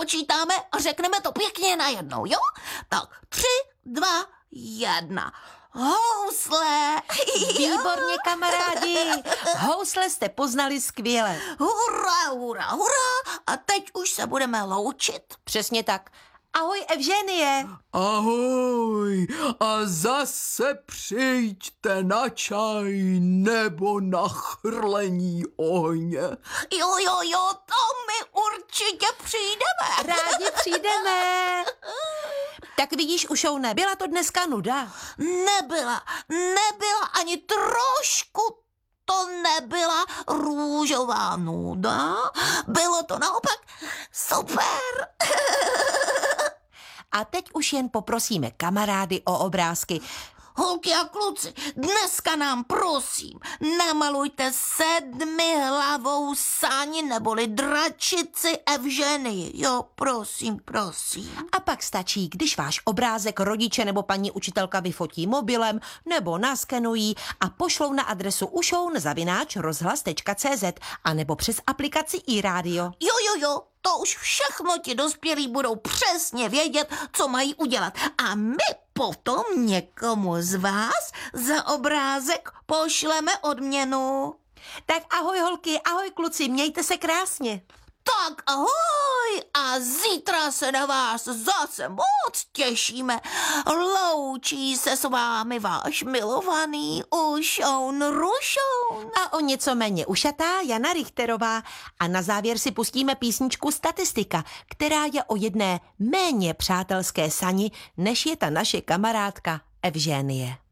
započítáme a řekneme to pěkně najednou, jo? Tak 3, 2, 1. Housle! Výborně, kamarádi. Housle jste poznali skvěle. Hurá, hurá, hurá! A teď už se budeme loučit. Přesně tak. Ahoj, Evženie. Ahoj, a zase přijďte na čaj nebo na chrlení ohně. Jo, to my určitě přijdeme. Rádi přijdeme. Tak vidíš, Ušoune, byla to dneska nuda. Nebyla ani trošku. To nebyla růžová nuda. Bylo to naopak super. A teď už jen poprosíme kamarády o obrázky. Holky a kluci, dneska nám prosím namalujte 7hlavou saň neboli dračici Evženii. Jo, prosím. A pak stačí, když váš obrázek rodiče nebo paní učitelka vyfotí mobilem nebo naskenují a pošlou na adresu ušoun@rozhlas.cz a nebo přes aplikaci iRádio. Jo, to už všechno ti dospělí budou přesně vědět, co mají udělat. A my potom někomu z vás za obrázek pošleme odměnu. Tak ahoj holky, ahoj kluci, mějte se krásně. Tak ahoj a zítra se na vás zase moc těšíme. Loučí se s vámi váš milovaný Ušoun Rušoun. A o něco méně ušatá Jana Richterová. A na závěr si pustíme písničku Statistika, která je o jedné méně přátelské sani, než je ta naše kamarádka Evženie.